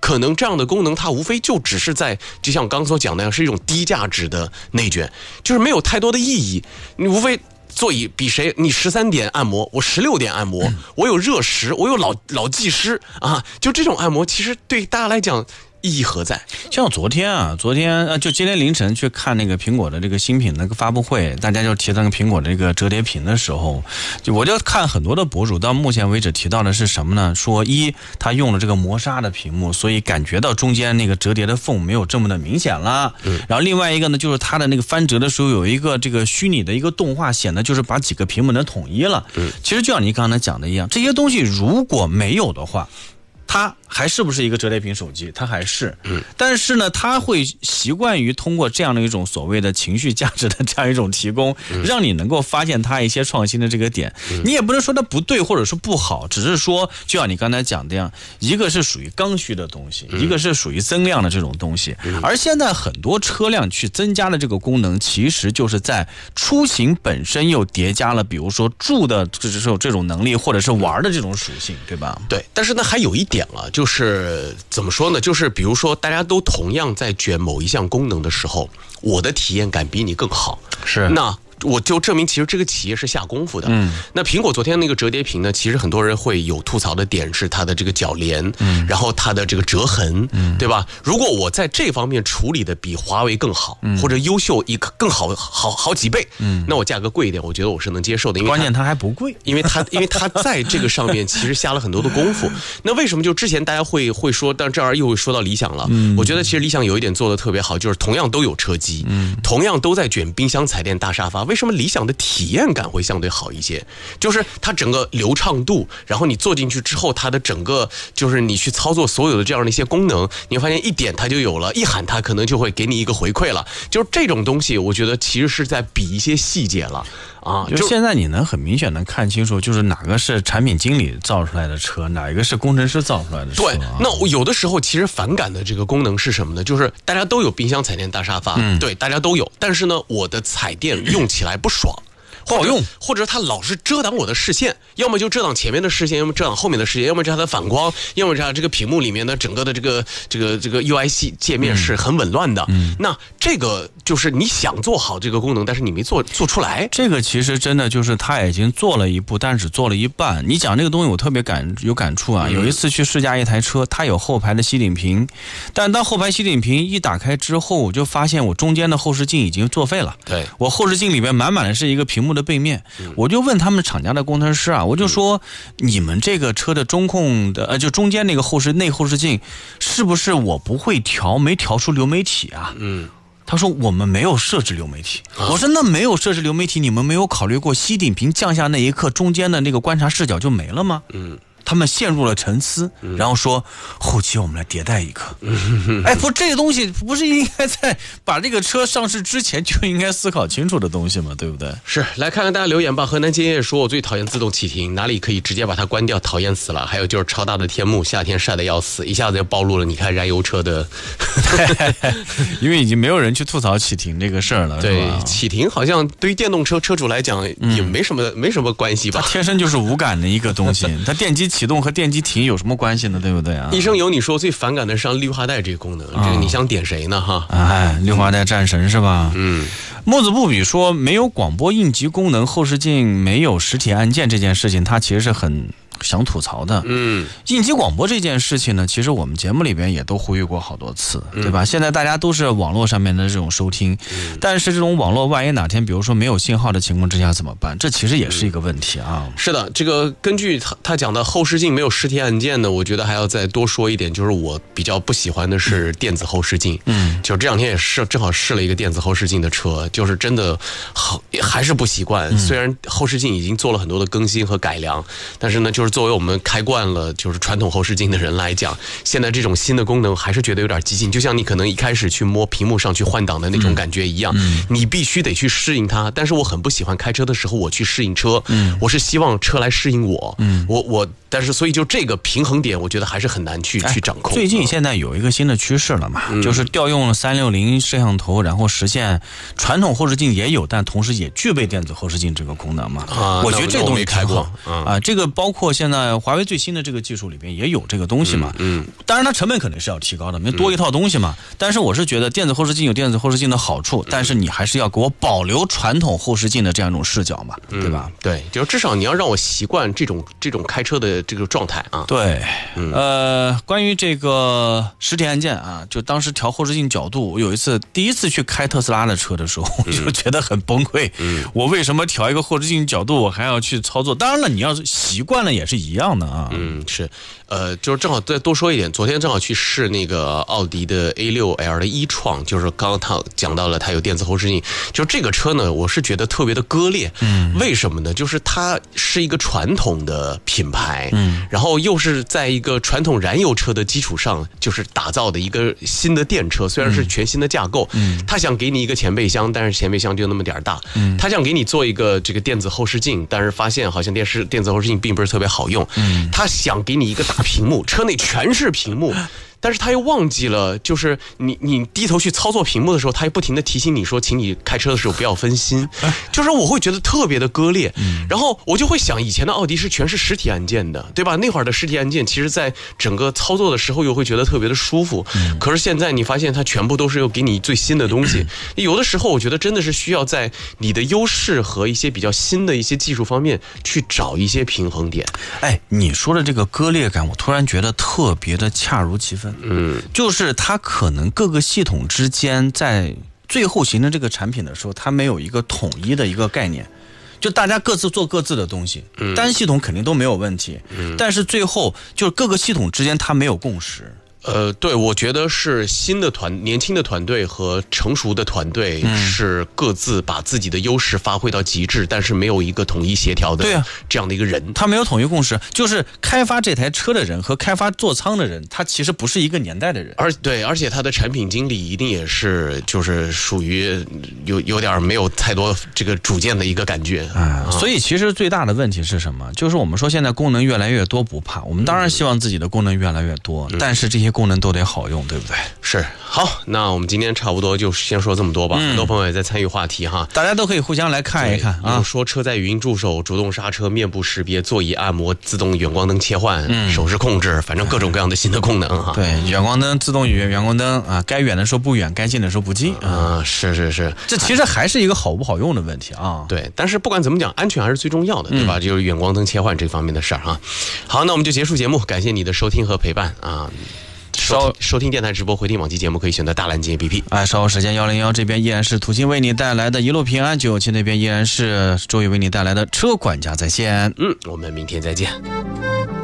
可能这样的功能它无非就只是在就像我刚刚所讲的那样，是一种低价值的内卷，就是没有太多的意义。你无非座椅比谁，你13点按摩，我16点按摩，我有热石，我有老技师啊，就这种按摩，其实对大家来讲意义何在？ 像昨天就今天凌晨去看那个苹果的这个新品那个发布会，大家就提到那个苹果这个折叠屏的时候，我就看很多的博主到目前为止提到的是什么呢？说它用了这个磨砂的屏幕，所以感觉到中间那个折叠的缝没有这么的明显了。然后另外一个呢，就是它的那个翻折的时候有一个这个虚拟的一个动画，显得就是把几个屏幕能统一了。其实就像你刚才讲的一样，这些东西如果没有的话，它还是不是一个折叠屏手机？它还是，但是呢，它会习惯于通过这样的一种所谓的情绪价值的这样一种提供，让你能够发现它一些创新的这个点。你也不能说它不对或者说不好，只是说就像你刚才讲的样，一个是属于刚需的东西，一个是属于增量的这种东西。而现在很多车辆去增加的这个功能，其实就是在出行本身又叠加了，比如说住的这种能力，或者是玩的这种属性，对吧？ 对，但是呢，还有一点了，就是怎么说呢？就是比如说，大家都同样在卷某一项功能的时候，我的体验感比你更好， 是那我就证明其实这个企业是下功夫的。那苹果昨天那个折叠屏呢，其实很多人会有吐槽的点是它的这个铰链，然后它的这个折痕，对吧？如果我在这方面处理的比华为更好，或者优秀更好几倍，那我价格贵一点，我觉得我是能接受的。因为关键它还不贵， 因为它在这个上面其实下了很多的功夫。那为什么就之前大家会说，但这儿又会说到理想了？我觉得其实理想有一点做的特别好，就是同样都有车机，同样都在卷冰箱、彩电、大沙发。为什么理想的体验感会相对好一些？就是它整个流畅度，然后你坐进去之后，它的整个就是你去操作所有的这样的一些功能，你会发现一点它就有了，一喊它可能就会给你一个回馈了。就是这种东西，我觉得其实是在比一些细节了。 就现在你能很明显的看清楚，就是哪个是产品经理造出来的车，哪一个是工程师造出来的车。 对，那我有的时候其实反感的这个功能是什么呢？就是大家都有冰箱、彩电、大沙发，对，大家都有，但是呢，我的彩电用起来不爽。不好用，或者它老是遮挡我的视线，要么就遮挡前面的视线，要么遮挡后面的视线，要么是它的反光，要么是它这个屏幕里面的整个的这个 UI 界面是很紊乱的。那这个就是你想做好这个功能，但是你没做出来。 这个其实真的就是他已经做了一步，但是只做了一半。你讲这个东西我特别有感触啊。有一次去试驾一台车，它有后排的吸顶屏，但当后排吸顶屏一打开之后，我就发现我中间的后视镜已经作废了。 对， 我后视镜里边满满的是一个屏幕的背面。我就问他们厂家的工程师啊，我就说你们这个车的中控的就中间那个内后视镜是不是我不会调，没调出流媒体啊？他说我们没有设置流媒体。我说那没有设置流媒体，你们没有考虑过吸顶屏降下那一刻中间的那个观察视角就没了吗？他们陷入了沉思，然后说后期我们来迭代一个。不，这个东西不是应该在把这个车上市之前就应该思考清楚的东西吗？对不对？ 是，来看看大家留言吧。河南今夜说我最讨厌自动启停，哪里可以直接把它关掉，讨厌死了。还有就是超大的天幕，夏天晒得要死，一下子就暴露了你看燃油车的因为已经没有人去吐槽启停这个事儿了。 对，启停好像对于电动车主来讲也没什么关系吧， 它天生就是无感的一个东西。它电机启动和电机停有什么关系呢？对不对啊？ 医生有你说最反感的是绿化带这个功能，这个你想点谁呢？哈， 绿化带战神是吧？木子不比说没有广播应急功能，后视镜没有实体按键这件事情，它其实是很想吐槽的。应急广播这件事情呢，其实我们节目里边也都呼吁过好多次，对吧？现在大家都是网络上面的这种收听，但是这种网络万一哪天比如说没有信号的情况之下怎么办？这其实也是一个问题啊。 是的，这个根据他讲的后视镜没有实体按键呢，我觉得还要再多说一点，就是我比较不喜欢的是电子后视镜。就这两天也正好试了一个电子后视镜的车，就是真的还是不习惯。虽然后视镜已经做了很多的更新和改良，但是呢，就是作为我们开惯了就是传统后视镜的人来讲，现在这种新的功能还是觉得有点激进，就像你可能一开始去摸屏幕上去换挡的那种感觉一样，你必须得去适应它。但是我很不喜欢开车的时候我去适应车，我是希望车来适应我，但是所以就这个平衡点，我觉得还是很难去掌控。 最近现在有一个新的趋势了嘛，就是调用了360摄像头，然后实现传统后视镜也有，但同时也具备电子后视镜这个功能嘛。我觉得这个东西开过这个包括现在华为最新的这个技术里边也有这个东西嘛。当然它成本肯定是要提高的，没多一套东西嘛。但是我是觉得电子后视镜有电子后视镜的好处，但是你还是要给我保留传统后视镜的这样一种视角嘛，对吧？ 对，就至少你要让我习惯这种开车的这个状态啊。 对，关于这个实体按键啊，就当时调后视镜角度，我有一次第一次去开特斯拉的车的时候，我就觉得很崩溃。我为什么调一个后视镜角度，我还要去操作？当然了，你要是习惯了也是一样的啊。 是，就是正好再多说一点，昨天正好去试那个奥迪的 A6L 的一创，就是刚刚他讲到了它有电子后视镜，就这个车呢，我是觉得特别的割裂。为什么呢？就是它是一个传统的品牌，然后又是在一个传统燃油车的基础上，就是打造的一个新的电车，虽然是全新的架构，他想给你一个前备箱，但是前备箱就那么点儿大，他想给你做一个这个电子后视镜，但是发现好像电子后视镜并不是特别好用，他想给你一个大屏幕，车内全是屏幕。但是他又忘记了，就是你低头去操作屏幕的时候，他又不停地提醒你说，请你开车的时候不要分心。就是我会觉得特别的割裂，然后我就会想，以前的奥迪是全是实体按键的，对吧？那会儿的实体按键，其实在整个操作的时候又会觉得特别的舒服。可是现在你发现它全部都是又给你最新的东西，有的时候我觉得真的是需要在你的优势和一些比较新的一些技术方面去找一些平衡点。 哎，你说的这个割裂感，我突然觉得特别的恰如其分。就是它可能各个系统之间在最后形成这个产品的时候，它没有一个统一的一个概念，就大家各自做各自的东西，单系统肯定都没有问题，但是最后就是各个系统之间它没有共识。 对，我觉得是年轻的团队和成熟的团队是各自把自己的优势发挥到极致，但是没有一个统一协调的这样的一个人， 他没有统一共识，就是开发这台车的人和开发座舱的人，他其实不是一个年代的人， 而且他的产品经理一定也是就是属于有点没有太多这个主见的一个感觉所以其实最大的问题是什么？就是我们说现在功能越来越多不怕，我们当然希望自己的功能越来越多，但是这些功能都得好用，对不对？ 是。好，那我们今天差不多就先说这么多吧。很多朋友也在参与话题哈， 大家都可以互相来看一看啊。 比如说车载语音助手、主动刹车、面部识别、座椅按摩、自动远光灯切换、手势控制，反正各种各样的新的功能哈。 对，远光灯、自动远光灯啊，该远的时候不远，该近的时候不近啊。 是， 这其实还是一个好不好用的问题啊。 对，但是不管怎么讲，安全还是最重要的，对吧？就是远光灯切换这方面的事儿哈。好，那我们就结束节目，感谢你的收听和陪伴啊。收听电台直播回听往期节目可以选择大蓝鲸 APP。 稍后时间101这边依然是土星为你带来的一路平安，957那边依然是周宇为你带来的车管家在线。 我们明天再见。